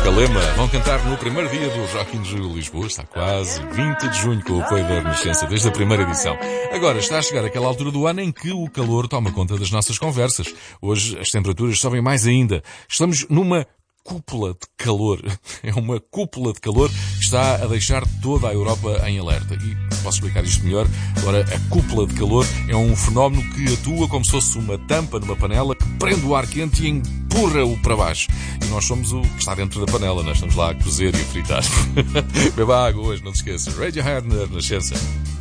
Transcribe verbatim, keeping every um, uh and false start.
Calema vão cantar no primeiro dia do Rock in Rio Lisboa. Está quase vinte de junho com o apoio da Renascença desde a primeira edição. Agora está a chegar aquela altura do ano em que o calor toma conta das nossas conversas. Hoje as temperaturas sobem mais ainda. Estamos numa cúpula de calor. É uma cúpula de calor que está a deixar toda a Europa em alerta. E posso explicar isto melhor? Ora, a cúpula de calor é um fenómeno que atua como se fosse uma tampa numa panela que prende o ar quente e empurra-o para baixo. E nós somos o que está dentro da panela. Nós estamos lá a cozer e a fritar. Beba água hoje, não te esqueças. Radiohead na Renascença.